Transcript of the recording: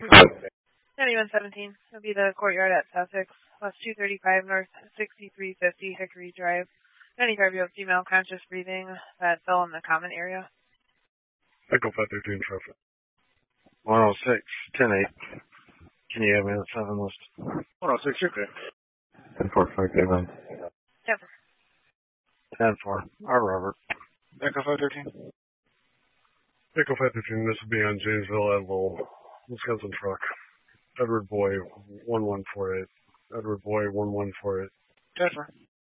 9117. It'll be the courtyard at Sussex, West 235 North 6350 Hickory Drive. 95-year-old female, conscious breathing, that fell in the common area. Echo 513 traffic. 106, 10-8. Can you have me on the 7 list? 106, you're okay. 10-4, 5-9. 10-4. 10-4. Robert. Echo 513. Echo 513, this will be on Janesville at Lowell, Wisconsin truck. Edward Boy, 1148. Edward Boy, 1148. 10-4.